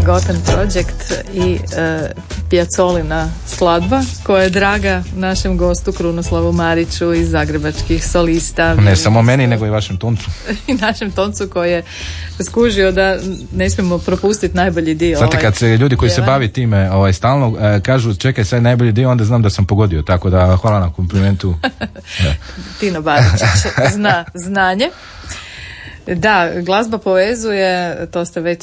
Forgotten Project i Piacolina skladba koja je draga našem gostu Krunoslavu Mariću iz Zagrebačkih solista. Ne samo meni, nego i vašem toncu. I našem toncu koji je skužio da ne smijemo propustiti najbolji dio. Znate, kad se ljudi koji se bavi time stalno kažu čekaj sad najbolji dio, onda znam da sam pogodio, tako da hvala na komplimentu. Tino Baričić zna znanje. Da, glazba povezuje, to ste već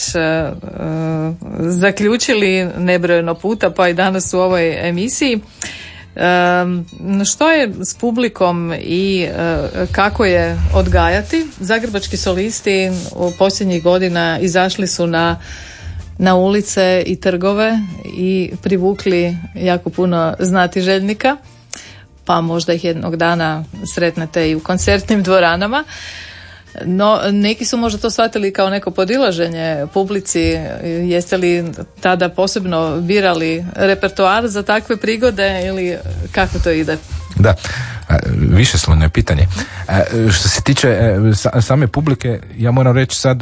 zaključili nebrojeno puta, pa i danas u ovoj emisiji. Što je s publikom i kako je odgajati? Zagrebački solisti u posljednjih godina izašli su na ulice i trgove i privukli jako puno znatiželjnika, pa možda ih jednog dana sretnete i u koncertnim dvoranama. No, neki su možda to shvatili kao neko podilaženje publici. Jeste li tada posebno birali repertoar za takve prigode ili kako to ide? Da, višeslojno je pitanje. Što se tiče same publike, ja moram reći sad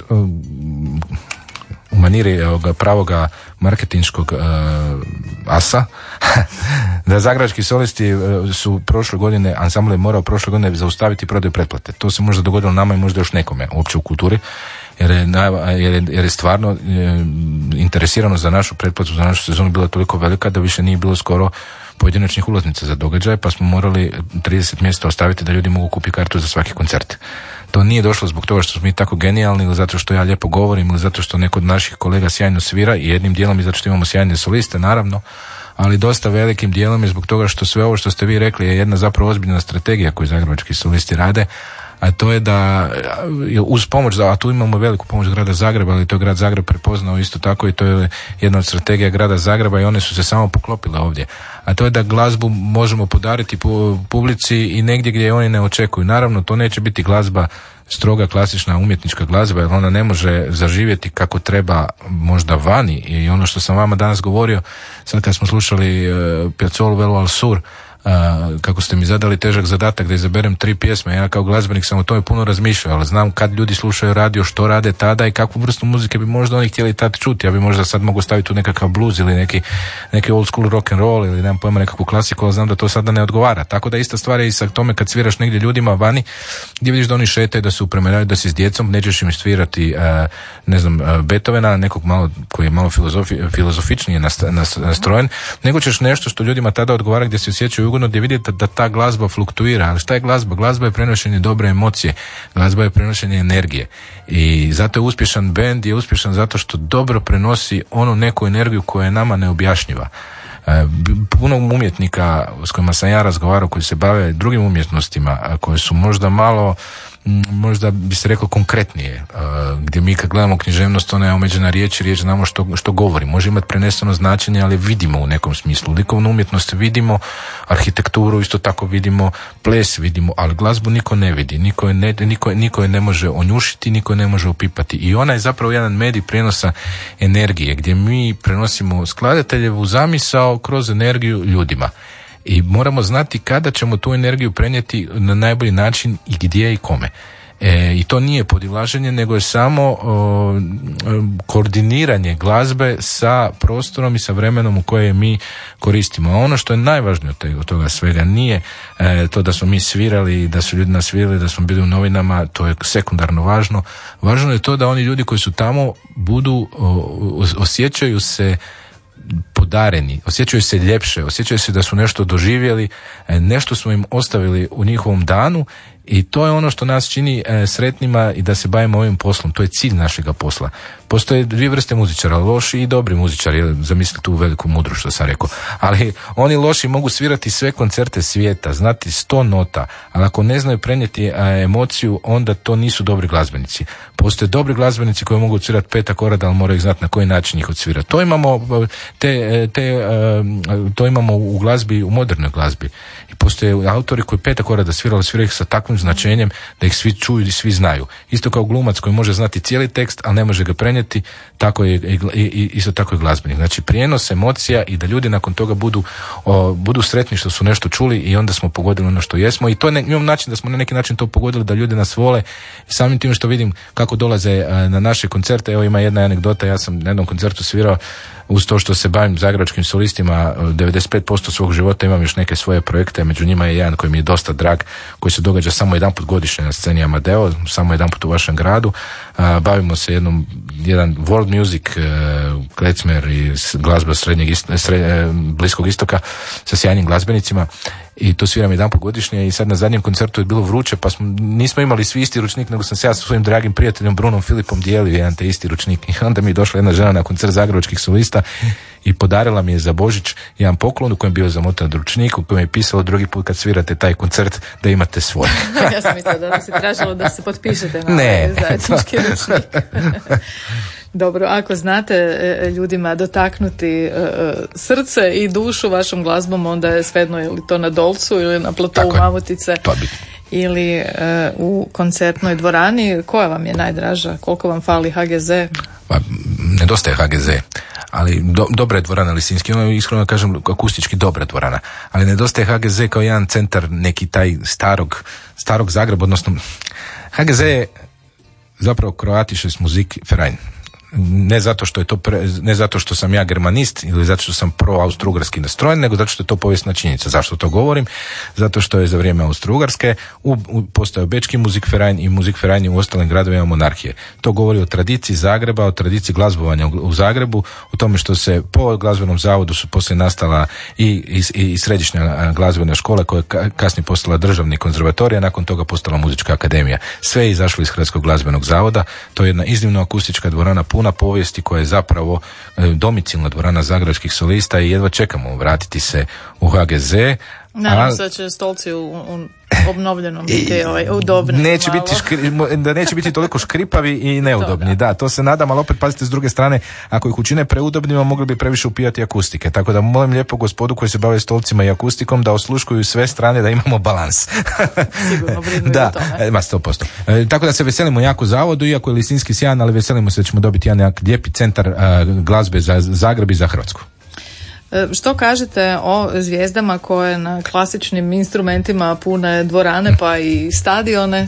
u maniri pravoga marketinškog asa da zagrebački solisti su prošle godine, ansambl je morao prošle godine zaustaviti prodaju pretplate. To se možda dogodilo nama i možda još nekome uopće u kulturi, jer je stvarno interesirano za našu pretplatu, za našu sezonu bila toliko velika da više nije bilo skoro pojedinačnih ulaznica za događaj, pa smo morali 30 mjesta ostaviti da ljudi mogu kupiti kartu za svaki koncert. To nije došlo zbog toga što smo mi tako genijalni ili zato što ja lijepo govorim ili zato što neko od naših kolega sjajno svira i jednim dijelom i zato što imamo sjajne soliste, naravno, ali dosta velikim dijelom je zbog toga što sve ovo što ste vi rekli je jedna zapravo ozbiljna strategija koju zagrebački solisti rade, a to je da uz pomoć, a tu imamo veliku pomoć grada Zagreba, ali to je grad Zagreb prepoznao isto tako i to je jedna od strategija grada Zagreba i one su se samo poklopile ovdje. A to je da glazbu možemo podariti publici i negdje gdje oni ne očekuju. Naravno, to neće biti glazba stroga klasična umjetnička glazba, jer ona ne može zaživjeti kako treba možda vani. I ono što sam vama danas govorio, sad kad smo slušali Piazzolu Velo al Sur, kako ste mi zadali težak zadatak da izaberem 3 pjesme, ja kao glazbenik sam o tome puno razmišljao, ali znam kad ljudi slušaju radio, što rade tada i kakvu vrstu muzike bi možda oni htjeli tad čuti. Ja bi možda sad mogu staviti tu nekakav blues ili neki old school rock and roll ili nemam pojma nekakvu klasiku, ali znam da to sada ne odgovara. Tako da ista stvar je i sa tome kad sviraš negdje ljudima vani, gdje vidiš da oni šetaju, da se upremeraju, da si s djecom, nećeš im svirati Beethovena, nekog malo koji je malo filozofičnije nastrojen, nego ćeš nešto što ljudima tada odgovara, gdje se osjećaju ugodno, gdje vidite da ta glazba fluktuira. Ali šta je glazba? Glazba je prenošenje dobre emocije, glazba je prenošenje energije i zato je uspješan bend, je uspješan zato što dobro prenosi onu neku energiju koja je nama neobjašnjiva. Puno umjetnika s kojima sam ja razgovarao koji se bave drugim umjetnostima, koje su možda bi se reklo konkretnije, gdje mi kad gledamo književnost, ona je omeđena riječ znamo što govori, može imati preneseno značenje, ali vidimo u nekom smislu. Likovnu umjetnost vidimo, arhitekturu isto tako vidimo, ples vidimo, ali glazbu niko ne vidi, niko je ne može onjušiti, niko je ne može opipati i ona je zapravo jedan medij prijenosa energije, gdje mi prenosimo skladateljevu zamisao kroz energiju ljudima. I moramo znati kada ćemo tu energiju prenijeti na najbolji način i gdje i kome. I to nije podivlaženje, nego je samo koordiniranje glazbe sa prostorom i sa vremenom u koje mi koristimo. A ono što je najvažnije od toga svega nije to da smo mi svirali, da su ljudi nas svirali, da smo bili u novinama, to je sekundarno važno. Važno je to da oni ljudi koji su tamo osjećaju se podareni, osjećaju se ljepše, osjećaju se da su nešto doživjeli, nešto smo im ostavili u njihovom danu i to je ono što nas čini sretnima i da se bavimo ovim poslom. To je cilj našega posla. Postoje dvije vrste muzičara, loši i dobri muzičari, zamislite tu veliku mudru što sam rekao, ali oni loši mogu svirati sve koncerte svijeta, znati 100 nota, ali ako ne znaju prenijeti emociju, onda to nisu dobri glazbenici. Postoje dobri glazbenici koji mogu odsvirati 5 akorda, ali moraju znati na koji način ih odsvirati. To imamo to imamo u glazbi, u modernoj glazbi. I postoje autori koji 5 akorda sviraju ih sa takvom takvim značenjem da ih svi čuju i svi znaju. Isto kao glumac koji može znati cijeli tekst, ali ne može ga prenijeti, tako je isto tako i glazbenik. Znači prijenos emocija i da ljudi nakon toga budu sretni što su nešto čuli i onda smo pogodili ono što jesmo, i to imam način da smo na neki način to pogodili, da ljudi nas vole. I samim tim što vidim kako dolaze na naše koncerte, evo ima jedna anegdota, ja sam na jednom koncertu svirao, uz to što se bavim zagrebačkim solistima 95% svog života, imam još neke svoje projekte, među njima je jedan koji mi je dosta drag, koji se događa samo jedanput godišnje na sceni Amadeo, samo jedanput u vašem gradu. Bavimo se jedan world music klezmer i glazba Bliskog istoka sa sjajnim glazbenicima, i to sviram jedanput godišnje. I sad na zadnjem koncertu je bilo vruće, pa nismo imali svi isti ručnik, nego sam se ja sa svojim dragim prijateljom Brunom Filipom dijelio jedan te isti ručnik. I onda mi je došla jedna žena na koncert zagrebačkih solista i podarila mi je za Božić jedan poklon u kojem je bio zamotan ručnik, u kojem je pisalo drugi put kad svirate taj koncert da imate svoj. Ja sam mislila da se tražilo da se potpišete na zajednički ručnik. Dobro, ako znate ljudima dotaknuti srce i dušu vašom glazbom, onda je svejedno je li to na Dolcu ili na platovu Mamutice ili u koncertnoj dvorani. Koja vam je najdraža? Koliko vam fali HGZ? Pa, nedostaje HGZ, ali dobra je dvorana Lisinski, ono iskreno kažem akustički dobra dvorana, ali nedostaje HGZ kao jedan centar, neki taj starog Zagreba, odnosno HGZ je zapravo Kroatisches Musikverein. Ne zato što je to ne zato što sam ja germanist ili zato što sam pro-austro-ugarski nastrojen, nego zato što je to povijesna činjenica. Zašto to govorim? Zato što je za vrijeme Austro-Ugarske postojao Bečki Musikverein i Musikverein u ostalim gradovima monarhije. To govori o tradiciji Zagreba, o tradiciji glazbovanja u Zagrebu, o tome što se po glazbenom zavodu su poslije nastala i središnja glazbena škola koja je kasnije postala državni konzervatorij, a nakon toga postala muzička akademija. Sve je izašlo iz Hrvatskog glazbenog zavoda. To je jedna iznimno akustička dvorana, puna povijesti, koja je zapravo domicilna dvorana zagrebačkih solista, i jedva čekamo vratiti se u HGZ. Nadam se da će stolci u obnovljenom biti udobni. Neće biti toliko škripavi i neudobni. Da, to se nadam, ali opet pazite, s druge strane, ako ih učine preudobnima, mogli bi previše upijati akustike. Tako da molim lijepo gospodu koji se bave stolcima i akustikom da osluškuju sve strane, da imamo balans. Sigurno, brinu da, o tome. 100%. Tako da se veselimo jako zavodu, iako je Lisinski sjajan, ali veselimo se da ćemo dobiti jedan lijepi centar glazbe za Zagreb i za Hrvatsku. Što kažete o zvijezdama koje na klasičnim instrumentima pune dvorane pa i stadione?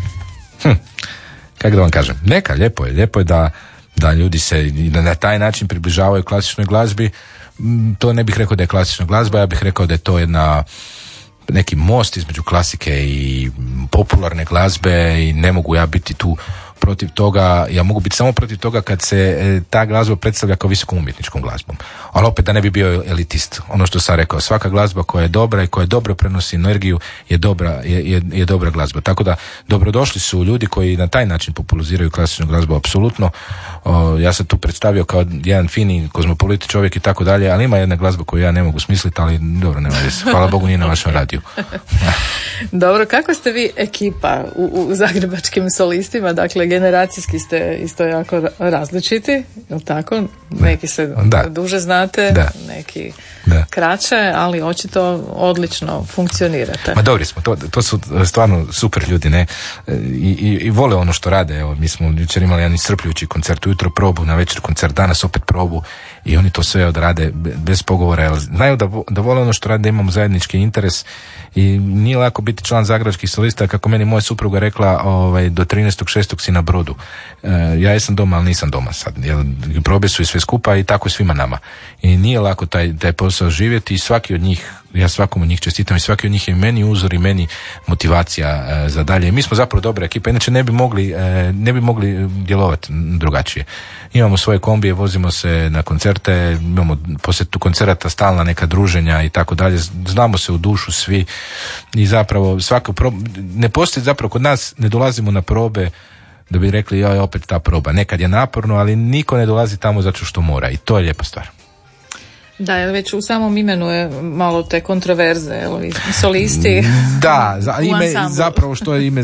Kako da vam kažem? Lijepo je da ljudi se na taj način približavaju klasičnoj glazbi. To ne bih rekao da je klasična glazba, ja bih rekao da je to neki most između klasike i popularne glazbe, i ne mogu ja biti tu protiv toga. Ja mogu biti samo protiv toga kad se ta glazba predstavlja kao visoko umjetničkom glazbom. Ali opet da ne bi bio elitist. Ono što sam rekao, svaka glazba koja je dobra i koja dobro prenosi energiju je dobra glazba. Tako da dobrodošli su ljudi koji na taj način populariziraju klasičnu glazbu, apsolutno. Ja sam tu predstavio kao jedan fini kozmopolit čovjek i tako dalje, ali ima jedna glazba koju ja ne mogu smisliti, ali dobro, nema veze. Hvala Bogu, nije na vašem radiju. Dobro, kako ste vi ekipa u zagrebačkim solistima? Dakle, generacijski ste isto jako različiti, je li tako? Neki se duže znate, neki kraće, ali očito odlično funkcionirate. Ma dobri smo, to su stvarno super ljudi, ne? I vole ono što rade. Evo, mi smo jučer imali jedan iscrpljujući koncert, ujutro probu, na večer koncert, danas opet probu, i oni to sve odrade bez pogovora, jer znaju da vole ono što rade, da imamo zajednički interes. I nije lako biti član zagrebačkih solista, kako meni moja supruga rekla, do 13.6. si na brodu. Ja jesam doma, ali nisam doma sad. Probe su i sve skupa i tako svima nama. I nije lako taj posao živjeti, i svaki od njih, ja svakom od njih čestitam, i svaki od njih je meni uzor i meni motivacija za dalje. I mi smo zapravo dobra ekipa, inače ne bi mogli djelovati drugačije. Imamo svoje kombije, vozimo se na koncerte, imamo poslije tu koncerata stalna neka druženja i tako dalje. Znamo se u dušu svi, i zapravo ne postoji zapravo kod nas, ne dolazimo na probe da bi rekli opet ta proba. Nekad je naporno, ali niko ne dolazi tamo zato što mora, i to je lijepa stvar. Da, jer već u samom imenu je malo te kontroverze, solisti. Da, zapravo što je ime